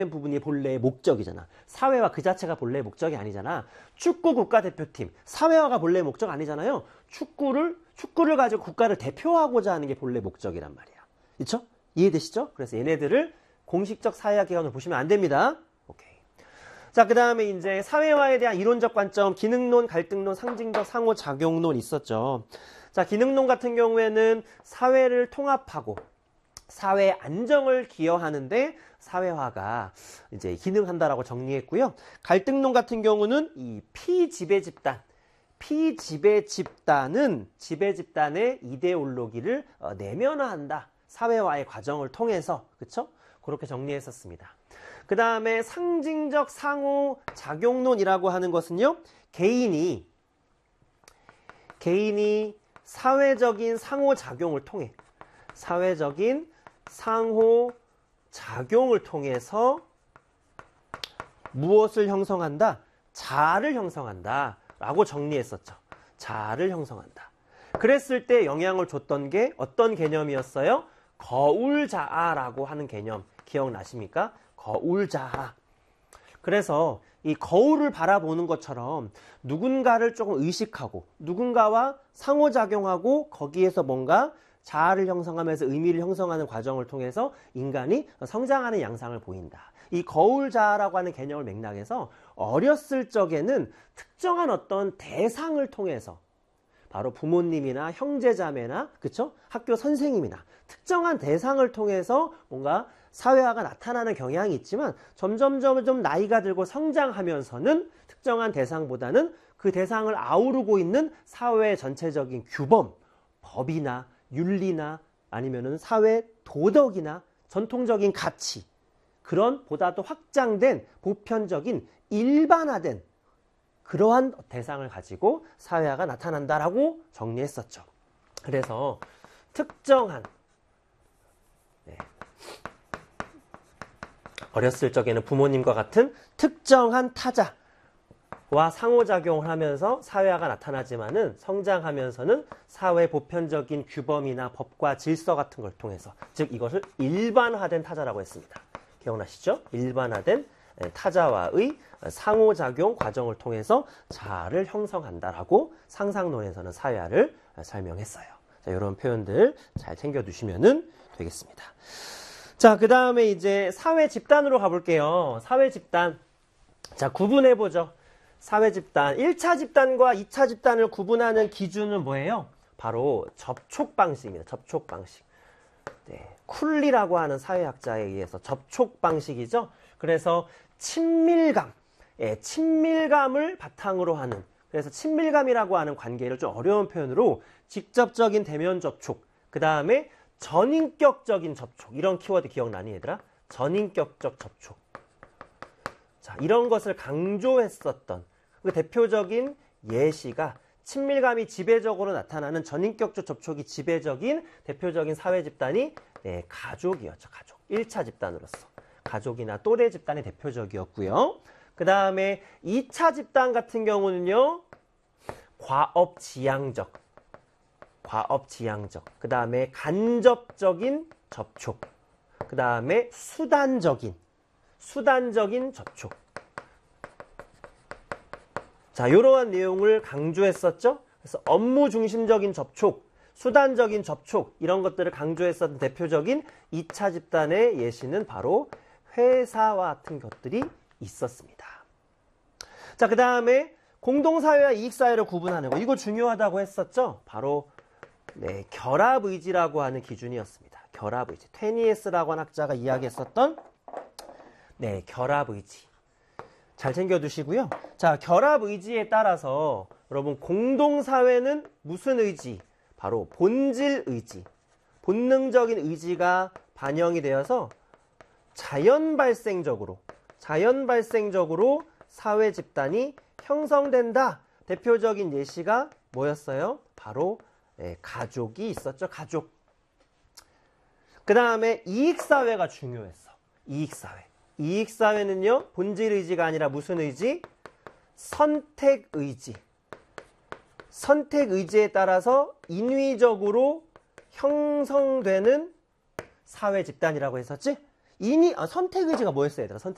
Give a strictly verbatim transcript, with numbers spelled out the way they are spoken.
부분이 본래의 목적이잖아. 사회화 그 자체가 본래의 목적이 아니잖아. 축구 국가대표팀, 사회화가 본래의 목적 아니잖아요. 축구를 축구를 가지고 국가를 대표하고자 하는 게 본래 목적이란 말이야. 그렇죠? 이해되시죠? 그래서 얘네들을 공식적 사회화 기관으로 보시면 안 됩니다. 오케이. 자, 그 다음에 이제 사회화에 대한 이론적 관점, 기능론, 갈등론, 상징적 상호작용론 있었죠. 자, 기능론 같은 경우에는 사회를 통합하고 사회 안정을 기여하는데 사회화가 이제 기능한다라고 정리했고요. 갈등론 같은 경우는 이 피지배 집단, 피지배 집단은 지배 집단의 이데올로기를 어, 내면화한다. 사회화의 과정을 통해서, 그쵸? 그렇게 정리했었습니다. 그 다음에 상징적 상호작용론이라고 하는 것은요, 개인이 개인이 사회적인 상호작용을 통해 사회적인 상호작용을 통해서 무엇을 형성한다? 자아를 형성한다 라고 정리했었죠. 자아를 형성한다. 그랬을 때 영향을 줬던 게 어떤 개념이었어요? 거울자아라고 하는 개념 기억나십니까? 거울자아. 그래서 이 거울을 바라보는 것처럼 누군가를 조금 의식하고 누군가와 상호작용하고 거기에서 뭔가 자아를 형성하면서 의미를 형성하는 과정을 통해서 인간이 성장하는 양상을 보인다. 이 거울자아라고 하는 개념을 맥락해서 어렸을 적에는 특정한 어떤 대상을 통해서 바로 부모님이나 형제자매나 그쵸? 학교 선생님이나 특정한 대상을 통해서 뭔가 사회화가 나타나는 경향이 있지만 점점점 좀 나이가 들고 성장하면서는 특정한 대상보다는 그 대상을 아우르고 있는 사회 전체적인 규범, 법이나 윤리나 아니면은 사회 도덕이나 전통적인 가치 그런 보다도 확장된 보편적인 일반화된 그러한 대상을 가지고 사회화가 나타난다라고 정리했었죠. 그래서 특정한 네. 어렸을 적에는 부모님과 같은 특정한 타자와 상호작용을 하면서 사회화가 나타나지만은 성장하면서는 사회 보편적인 규범이나 법과 질서 같은 걸 통해서 즉 이것을 일반화된 타자라고 했습니다. 기억나시죠? 일반화된 타자와의 상호작용 과정을 통해서 자아를 형성한다라고 상상론에서는 사회화를 설명했어요. 자, 이런 표현들 잘 챙겨두시면 되겠습니다. 자, 그 다음에 이제 사회 집단으로 가볼게요. 사회 집단. 자, 구분해보죠. 사회 집단. 일 차 집단과 이 차 집단을 구분하는 기준은 뭐예요? 바로 접촉 방식입니다. 접촉 방식. 네, 쿨리라고 하는 사회학자에 의해서 접촉 방식이죠. 그래서 친밀감, 예, 친밀감을 바탕으로 하는, 그래서 친밀감이라고 하는 관계를 좀 어려운 표현으로 직접적인 대면 접촉, 그 다음에 전인격적인 접촉, 이런 키워드 기억나니 얘들아? 전인격적 접촉. 자, 이런 것을 강조했었던 그 대표적인 예시가 친밀감이 지배적으로 나타나는 전인격적 접촉이 지배적인 대표적인 사회 집단이 네, 가족이었죠. 가족. 일 차 집단으로서. 가족이나 또래 집단이 대표적이었고요. 그 다음에 이 차 집단 같은 경우는요. 과업지향적. 과업지향적. 그 다음에 간접적인 접촉. 그 다음에 수단적인. 수단적인 접촉. 자, 이러한 내용을 강조했었죠. 그래서 업무 중심적인 접촉, 수단적인 접촉 이런 것들을 강조했었던 대표적인 이 차 집단의 예시는 바로 회사와 같은 것들이 있었습니다. 자, 그 다음에 공동사회와 이익사회를 구분하는 거. 이거 중요하다고 했었죠. 바로 네, 결합의지라고 하는 기준이었습니다. 결합의지. 테니에스라고 하는 학자가 이야기했었던 네, 결합의지. 잘 챙겨두시고요. 자, 결합의지에 따라서 여러분 공동사회는 무슨 의지? 바로 본질의지. 본능적인 의지가 반영이 되어서 자연 발생적으로 자연 발생적으로 사회 집단이 형성된다. 대표적인 예시가 뭐였어요? 바로 네, 가족이 있었죠. 가족. 그 다음에 이익사회가 중요했어. 이익사회. 이익사회는요, 본질의지가 아니라 무슨 의지? 선택의지. 선택의지에 따라서 인위적으로 형성되는 사회 집단이라고 했었지? 인위, 아, 선택의지가 뭐였어요, 얘들아? 선택